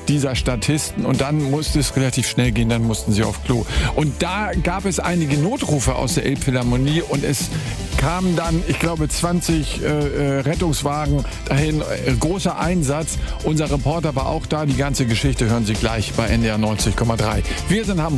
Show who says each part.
Speaker 1: dieser Statisten. Und dann musste es relativ schnell gehen, dann mussten sie auf Klo. Und da gab es einige Notrufe aus der Elbphilharmonie und es kamen dann, ich glaube, 20 Rettungswagen dahin. Großer Einsatz. Unser Reporter war auch da. Die ganze Geschichte hören Sie gleich bei NDR 90,3. Wir sind Hamburg.